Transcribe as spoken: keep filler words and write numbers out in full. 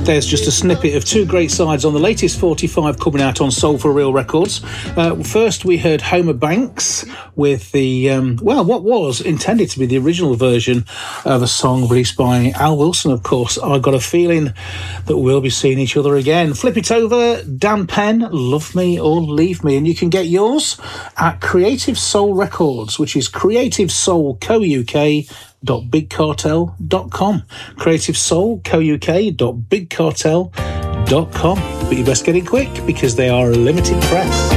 There's just a snippet of two great sides on the latest forty-five coming out on Soul for Real Records. Uh, first, we heard Homer Banks with the, um, well, what was intended to be the original version of a song released by Al Wilson, of course. I Got a Feeling That We'll Be Seeing Each Other Again. Flip it over, Dan Penn, Love Me or Leave Me. And you can get yours at Creative Soul Records, which is Creative Soul Co U K dot big cartel dot com. Creative Soul Co U K dot big cartel dot com. But you best get it quick because they are a limited press.